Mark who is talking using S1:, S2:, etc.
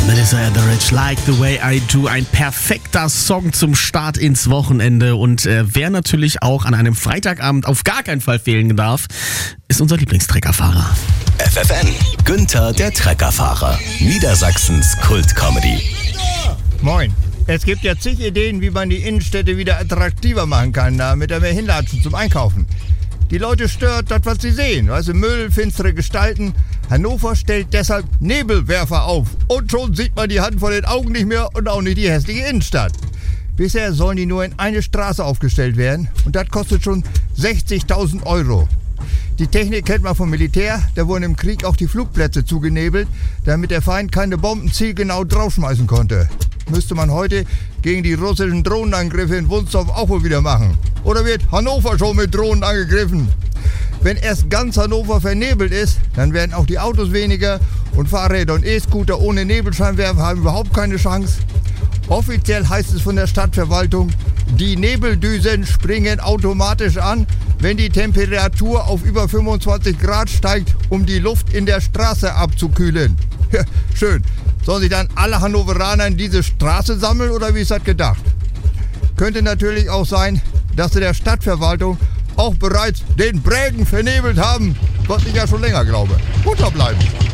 S1: Melissa Etheridge, Like the Way I Do, ein perfekter Song zum Start ins Wochenende. Und wer natürlich auch an einem Freitagabend auf gar keinen Fall fehlen darf, ist unser Lieblingstreckerfahrer.
S2: FFN, Günther der Treckerfahrer, Niedersachsens Kultcomedy.
S3: Moin. Es gibt ja zig Ideen, wie man die Innenstädte wieder attraktiver machen kann, damit er mehr hinlatschen zum Einkaufen. Die Leute stört das, was sie sehen. Also Müll, finstere Gestalten. Hannover stellt deshalb Nebelwerfer auf. Und schon sieht man die Hand vor den Augen nicht mehr und auch nicht die hässliche Innenstadt. Bisher sollen die nur in eine Straße aufgestellt werden. Und das kostet schon 60.000 €. Die Technik kennt man vom Militär. Da wurden im Krieg auch die Flugplätze zugenebelt, damit der Feind keine Bomben zielgenau draufschmeißen konnte. Müsste man heute gegen die russischen Drohnenangriffe in Wunsdorf auch wohl wieder machen. Oder wird Hannover schon mit Drohnen angegriffen? Wenn erst ganz Hannover vernebelt ist, dann werden auch die Autos weniger und Fahrräder und E-Scooter ohne Nebelscheinwerfer haben überhaupt keine Chance. Offiziell heißt es von der Stadtverwaltung, die Nebeldüsen springen automatisch an, wenn die Temperatur auf über 25 Grad steigt, um die Luft in der Straße abzukühlen. Ja, schön. Sollen sich dann alle Hannoveraner in diese Straße sammeln oder wie ist das gedacht? Könnte natürlich auch sein, dass sie der Stadtverwaltung auch bereits den Brägen vernebelt haben, was ich ja schon länger glaube. Munter bleiben!